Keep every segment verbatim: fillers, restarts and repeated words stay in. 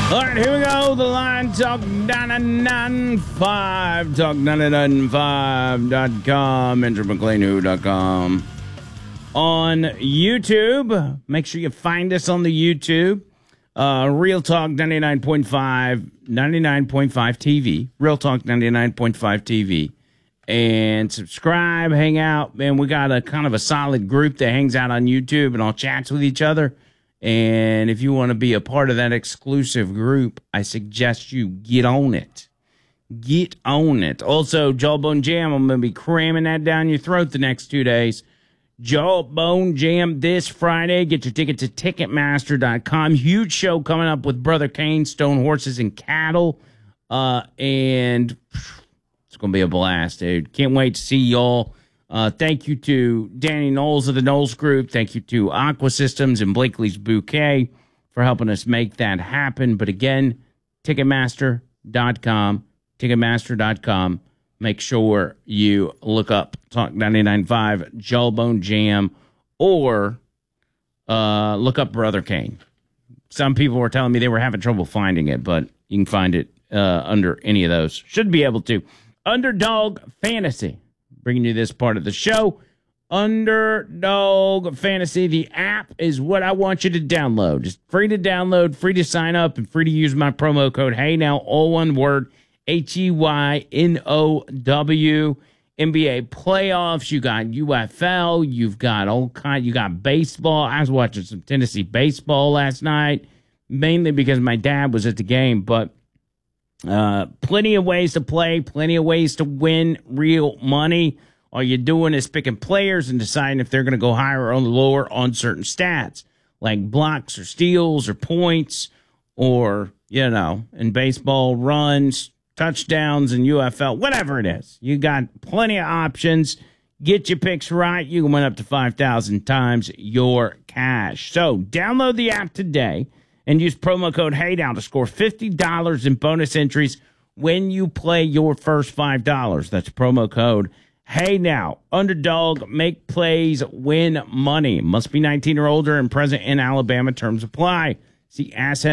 All right, here we go. The line, talk nine nine five, talk nine nine five dot com, enter mclean who dot com. On YouTube, make sure you find us on the YouTube. Uh, Real Talk ninety-nine point five, ninety-nine point five T V. Real Talk ninety-nine point five T V. And subscribe, hang out. Man, we got a kind of a solid group that hangs out on YouTube and all chats with each other. And if you want to be a part of that exclusive group, I suggest you get on it. Get on it. Also, Jawbone Jam, I'm going to be cramming that down your throat the next two days. Jawbone Jam this Friday. Get your ticket to Ticketmaster dot com. Huge show coming up with Brother Kane, Stone Horses and Cattle. Uh, and it's going to be a blast, dude. Can't wait to see y'all. Uh, thank you to Danny Knowles of the Knowles Group. Thank you to Aqua Systems and Blakely's Bouquet for helping us make that happen. But again, Ticketmaster dot com, Ticketmaster dot com. Make sure you look up Talk ninety-nine point five, Jawbone Jam, or uh, look up Brother Kane. Some people were telling me they were having trouble finding it, but you can find it uh, under any of those. Should be able to. Underdog Fantasy. Bringing you this part of the show. Underdog Fantasy. The app is what I want you to download. It's free to download, free to sign up, and free to use my promo code HeyNow, all one word, H E Y N O W. N B A playoffs. You got U F L. You've got all kind. You got baseball. I was watching some Tennessee baseball last night, mainly because my dad was at the game, but Uh, plenty of ways to play, plenty of ways to win real money. All you're doing is picking players and deciding if they're going to go higher or lower on certain stats, like blocks or steals or points or, you know, in baseball, runs, touchdowns, and U F L, whatever it is. You got plenty of options. Get your picks right. You can win up to five thousand times your cash. So download the app today and use promo code HeyNow to score fifty dollars in bonus entries when you play your first five dollars. That's promo code HeyNow. Underdog, make plays, win money. Must be nineteen or older and present in Alabama. Terms apply. See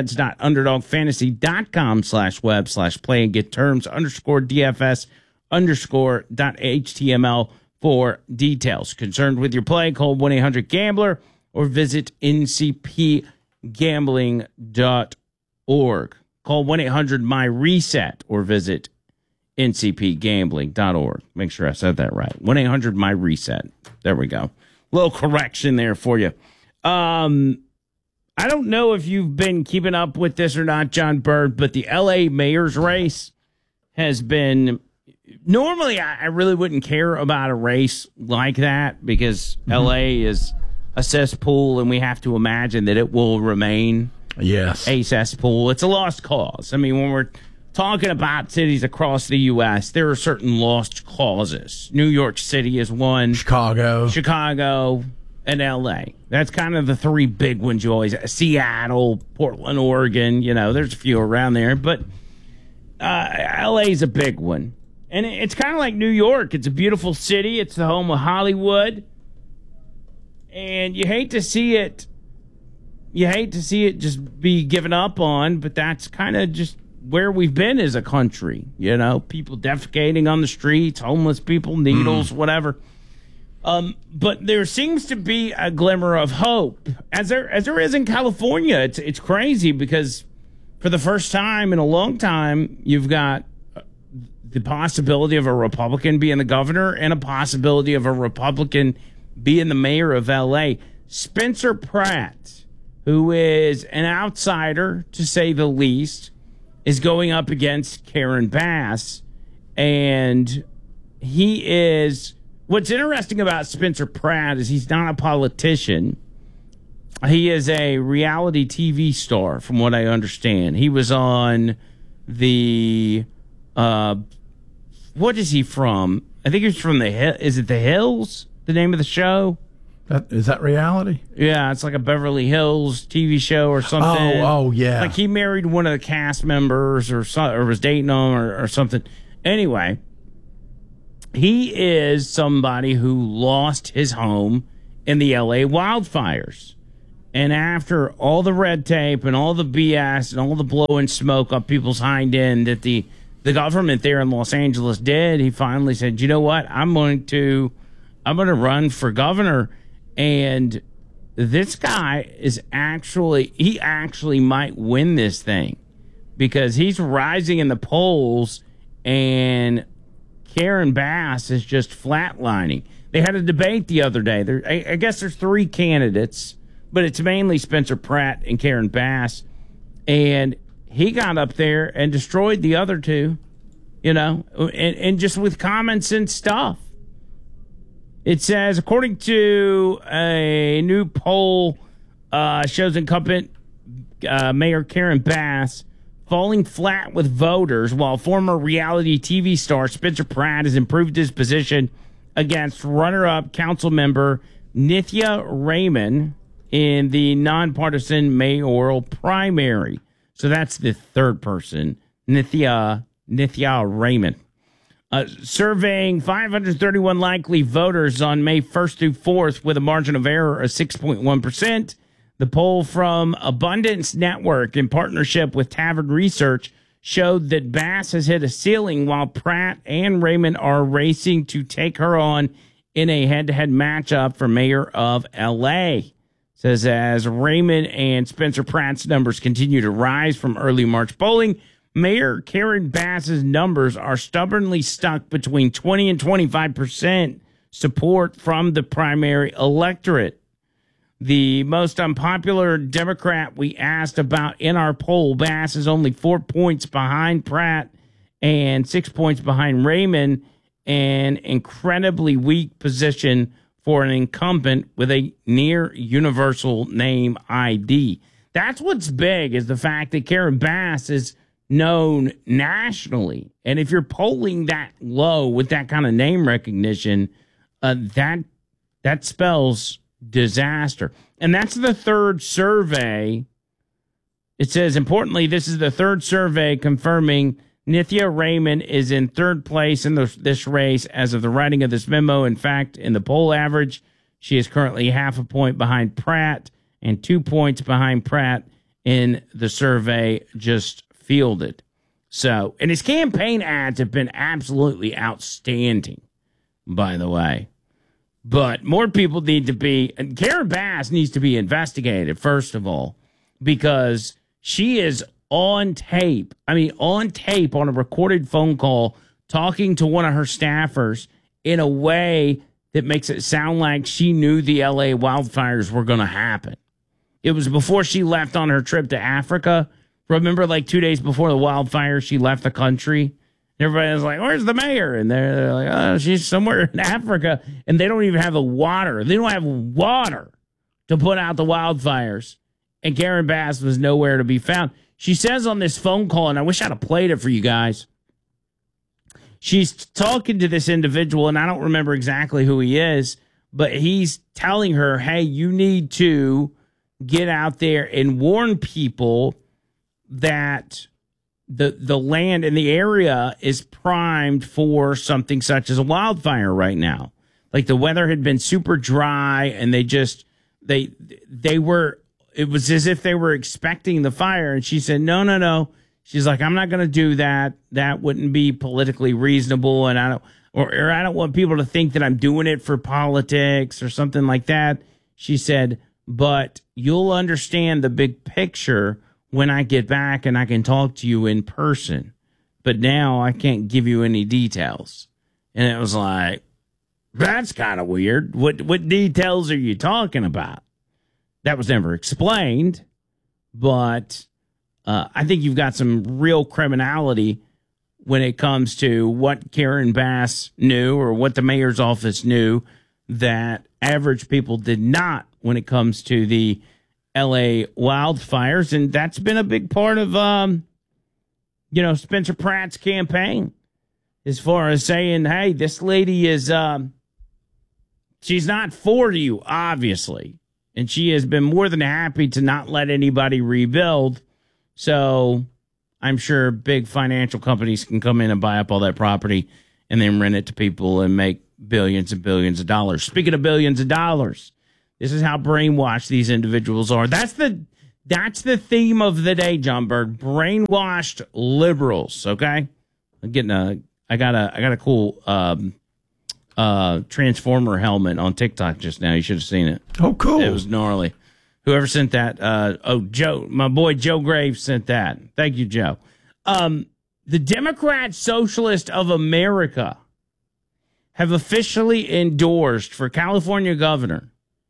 assets.underdogfantasy.com slash web slash play and get terms underscore DFS underscore dot HTML for details. Concerned with your play, call one eight hundred gambler or visit N C P gambling dot org. Call one eight hundred my reset or visit N C P gambling dot org. Make sure I said that right. one eight hundred my reset. There we go. Little correction there for you. Um, I don't know if you've been keeping up with this or not, John Bird, but the L A mayor's race has been... Normally, I, I really wouldn't care about a race like that because mm-hmm. L A is a cesspool, and we have to imagine that it will remain yes. a cesspool. It's a lost cause. I mean, when we're talking about cities across the U S, there are certain lost causes. New York City is one. Chicago. Chicago and L A. That's kind of the three big ones you always... Seattle, Portland, Oregon. You know, there's a few around there. But uh, L A is a big one. And it's kind of like New York. It's a beautiful city. It's the home of Hollywood. And you hate to see it, you hate to see it just be given up on, but that's kind of just where we've been as a country. You know, people defecating on the streets, homeless people, needles, mm. whatever. Um, but there seems to be a glimmer of hope, as there as there is in California. It's it's crazy because for the first time in a long time, you've got the possibility of a Republican being the governor and a possibility of a Republican being the mayor of L A. Spencer Pratt, who is an outsider, to say the least, is going up against Karen Bass. And he is... What's interesting about Spencer Pratt is he's not a politician. He is a reality T V star, from what I understand. He was on the... Uh, what is he from? I think he's from the... Is it The Hills? The name of the show? That, is that reality? Yeah, it's like a Beverly Hills T V show or something. Oh, oh yeah. Like he married one of the cast members or so, or was dating them or, or something. Anyway, he is somebody who lost his home in the L A wildfires. And after all the red tape and all the B S and all the blowing smoke up people's hind end that the, the government there in Los Angeles did, he finally said, you know what? I'm going to I'm going to run for governor. And this guy is actually, he actually might win this thing because he's rising in the polls and Karen Bass is just flatlining. They had a debate the other day. There, I, I guess there's three candidates, but it's mainly Spencer Pratt and Karen Bass. And he got up there and destroyed the other two, you know, and, and just with common sense stuff. It says, according to a new poll, uh, shows incumbent uh, Mayor Karen Bass falling flat with voters, while former reality T V star Spencer Pratt has improved his position against runner-up council member Nithya Raymond in the nonpartisan mayoral primary. So that's the third person, Nithya, Nithya Raymond. Uh, surveying five hundred thirty-one likely voters on May first through fourth with a margin of error of six point one percent. The poll from Abundance Network in partnership with Tavern Research showed that Bass has hit a ceiling while Pratt and Raymond are racing to take her on in a head-to-head matchup for mayor of L A. Says as Raymond and Spencer Pratt's numbers continue to rise from early March polling, Mayor Karen Bass's numbers are stubbornly stuck between twenty and twenty-five percent support from the primary electorate. The most unpopular Democrat we asked about in our poll, Bass is only four points behind Pratt and six points behind Raymond, an incredibly weak position for an incumbent with a near universal name I D. That's what's big, is the fact that Karen Bass is known nationally. And if you're polling that low with that kind of name recognition, uh, that that spells disaster. And that's the third survey. It says, importantly, this is the third survey confirming Nithya Raymond is in third place in the, this race as of the writing of this memo. In fact, in the poll average, she is currently half a point behind Pratt and two points behind Pratt in the survey just fielded. So, and his campaign ads have been absolutely outstanding, by the way. But more people need to be, and Karen Bass needs to be investigated, first of all, because she is on tape. I mean, on tape on a recorded phone call talking to one of her staffers in a way that makes it sound like she knew the L A wildfires were going to happen. It was before she left on her trip to Africa. Remember, like two days before the wildfires, she left the country. Everybody was like, where's the mayor? And they're, they're like, oh, she's somewhere in Africa. And they don't even have the water. They don't have water to put out the wildfires. And Karen Bass was nowhere to be found. She says on this phone call, and I wish I'd have played it for you guys. She's talking to this individual, and I don't remember exactly who he is, but he's telling her, hey, you need to get out there and warn people that the the land in the area is primed for something such as a wildfire right now. Like the weather had been super dry, and they just they they were it was as if they were expecting the fire. And she said, no, no, no. She's like, I'm not going to do that. That wouldn't be politically reasonable, and I don't or, or I don't want people to think that I'm doing it for politics or something like that. She said, but you'll understand the big picture when I get back and I can talk to you in person. But now I can't give you any details. And it was like, that's kind of weird. What what details are you talking about? That was never explained. But uh, I think you've got some real criminality when it comes to what Karen Bass knew or what the mayor's office knew that average people did not when it comes to the L A wildfires. And that's been a big part of, um, you know, Spencer Pratt's campaign, as far as saying, hey, this lady is, um, she's not for you, obviously. And she has been more than happy to not let anybody rebuild. So I'm sure big financial companies can come in and buy up all that property and then rent it to people and make billions and billions of dollars. Speaking of billions of dollars, This is how brainwashed these individuals are. That's the that's the theme of the day, John Bird. Brainwashed liberals. Okay, I'm getting a. I got a. I got a cool um, uh, Transformer helmet on TikTok just now. You should have seen it. Oh, cool! It was gnarly. Whoever sent that? Uh, oh, Joe, my boy Joe Graves sent that. Thank you, Joe. Um, the Democrat Socialist of America have officially endorsed for California governor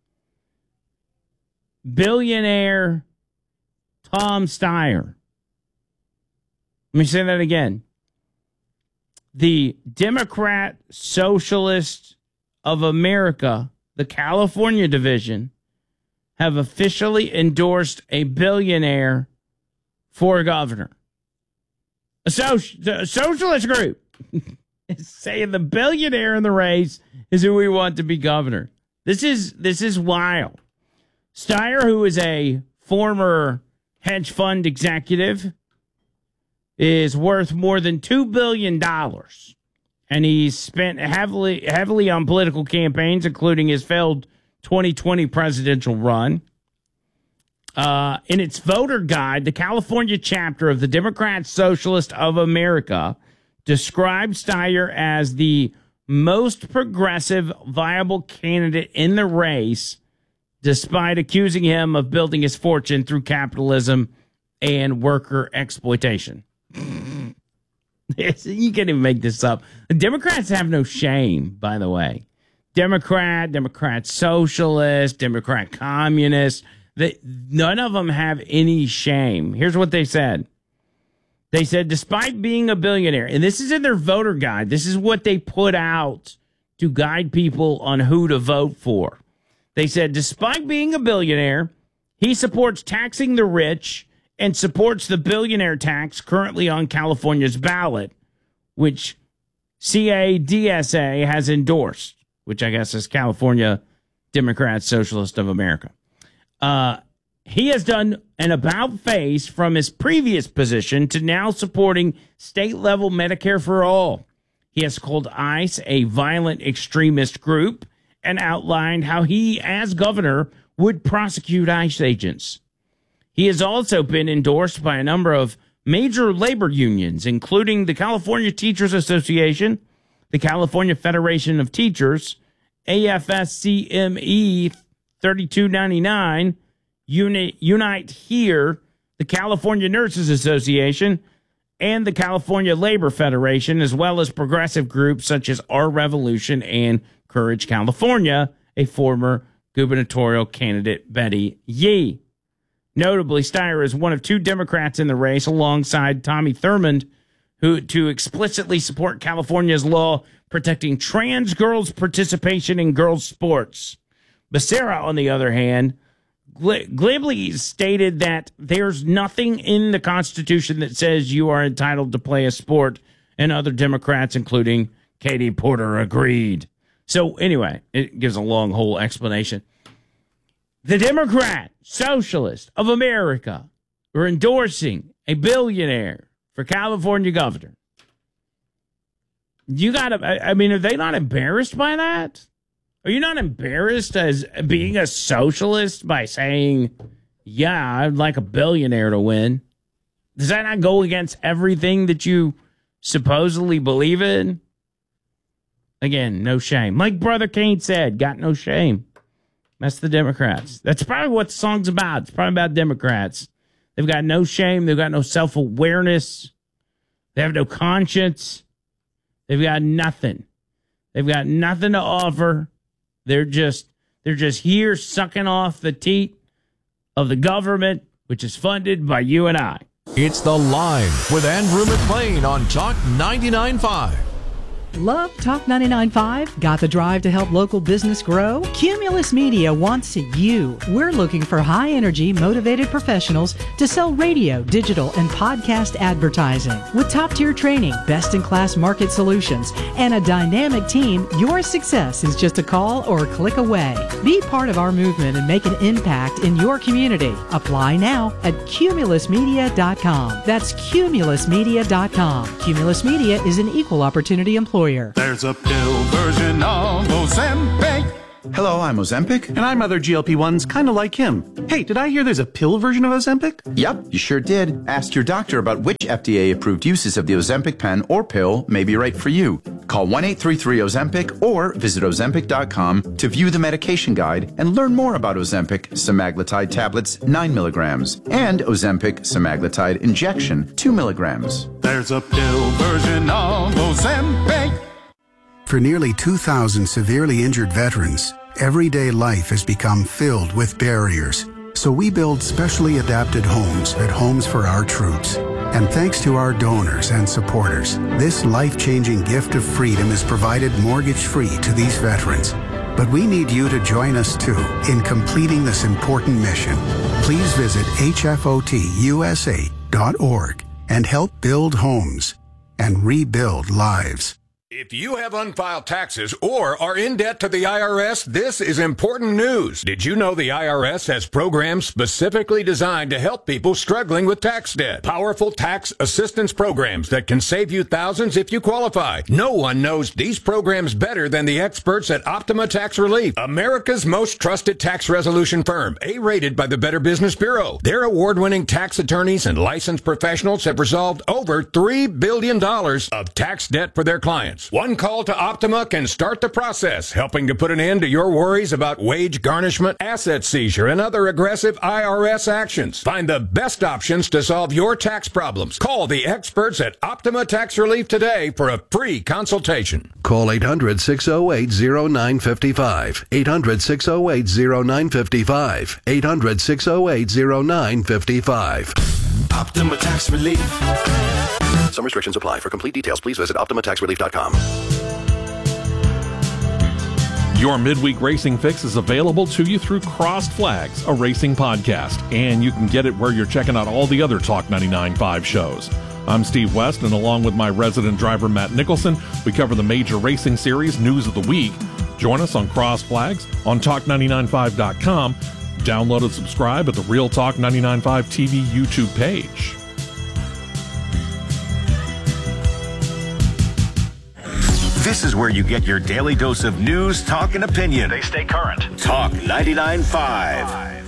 billionaire Tom Steyer. Let me say that again. The Democrat Socialist of America, the California division, have officially endorsed a billionaire for governor. A, soci- a socialist group is saying the billionaire in the race is who we want to be governor. This is this is wild. Steyer, who is a former hedge fund executive, is worth more than two billion dollars. And he's spent heavily heavily on political campaigns, including his failed twenty twenty presidential run. Uh, in its voter guide, the California chapter of the Democrat Socialist of America described Steyer as the most progressive viable candidate in the race, despite accusing him of building his fortune through capitalism and worker exploitation. You can't even make this up. The Democrats have no shame, by the way. Democrat, Democrat Socialist, Democrat Communist. They, none of them have any shame. Here's what they said. They said, despite being a billionaire, and this is in their voter guide, this is what they put out to guide people on who to vote for. They said, despite being a billionaire, he supports taxing the rich and supports the billionaire tax currently on California's ballot, which C A D S A has endorsed, which I guess is California Democrat Socialist of America. Uh, he has done an about-face from his previous position to now supporting state-level Medicare for all. He has called ICE a violent extremist group and outlined how he, as governor, would prosecute ICE agents. He has also been endorsed by a number of major labor unions, including the California Teachers Association, the California Federation of Teachers, A F S C M E thirty-two ninety-nine, Unite, Unite Here, the California Nurses Association, and the California Labor Federation, as well as progressive groups such as Our Revolution and Courage California, a former gubernatorial candidate, Betty Yee. Notably, Steyer is one of two Democrats in the race alongside Tommy Thurmond, who to explicitly support California's law protecting trans girls' participation in girls' sports. Becerra, on the other hand, glibly stated that there's nothing in the Constitution that says you are entitled to play a sport, and other Democrats, including Katie Porter, agreed. So anyway, it gives a long whole explanation. The Democrat Socialist of America are endorsing a billionaire for California governor. You got to, I mean, are they not embarrassed by that? Are you not embarrassed as being a socialist by saying, yeah, I'd like a billionaire to win? Does that not go against everything that you supposedly believe in? Again, no shame. Like Brother Kane said, got no shame. That's the Democrats. That's probably what the song's about. It's probably about Democrats. They've got no shame. They've got no self-awareness. They have no conscience. They've got nothing. They've got nothing to offer. They're just they're just here sucking off the teat of the government, which is funded by you and I. It's The Line with Andrew McLean on Talk ninety-nine point five. Love Talk ninety-nine point five? Got the drive to help local business grow? Cumulus Media wants you. We're looking for high-energy, motivated professionals to sell radio, digital, and podcast advertising. With top-tier training, best-in-class market solutions, and a dynamic team, your success is just a call or a click away. Be part of our movement and make an impact in your community. Apply now at cumulus media dot com. That's cumulus media dot com. Cumulus Media is an equal opportunity employer. There's a pill version of Ozempic. Hello, I'm Ozempic. And I'm other G L P ones kind of like him. Hey, did I hear there's a pill version of Ozempic? Yep, you sure did. Ask your doctor about which F D A-approved uses of the Ozempic pen or pill may be right for you. Call one eight three three Ozempic or visit Ozempic dot com to view the medication guide and learn more about Ozempic semaglutide tablets nine milligrams and Ozempic semaglutide injection two milligrams. There's a pill version of Ozempic. For nearly two thousand severely injured veterans, everyday life has become filled with barriers. So we build specially adapted homes at Homes for Our Troops. And thanks to our donors and supporters, this life-changing gift of freedom is provided mortgage-free to these veterans. But we need you to join us, too, in completing this important mission. Please visit H F O T U S A dot org and help build homes and rebuild lives. If you have unfiled taxes or are in debt to the I R S, this is important news. Did you know the I R S has programs specifically designed to help people struggling with tax debt? Powerful tax assistance programs that can save you thousands if you qualify. No one knows these programs better than the experts at Optima Tax Relief, America's most trusted tax resolution firm, A-rated by the Better Business Bureau. Their award-winning tax attorneys and licensed professionals have resolved over three billion dollars of tax debt for their clients. One call to Optima can start the process, helping to put an end to your worries about wage garnishment, asset seizure, and other aggressive I R S actions. Find the best options to solve your tax problems. Call the experts at Optima Tax Relief today for a free consultation. Call eight hundred, six oh eight, oh nine five five. eight hundred, six oh eight, oh nine five five. eight hundred, six oh eight, oh nine five five. Optima Tax Relief. Some restrictions apply. For complete details, please visit Optima Tax Relief dot com. Your midweek racing fix is available to you through Crossed Flags, a racing podcast, and you can get it where you're checking out all the other Talk ninety-nine point five shows. I'm Steve West, and along with my resident driver, Matt Nicholson, we cover the major racing series news of the week. Join us on Crossed Flags on Talk ninety-nine point five dot com. Download and subscribe at the Real Talk ninety-nine point five T V YouTube page. This is where you get your daily dose of news, talk, and opinion. They stay current. Talk ninety-nine point five.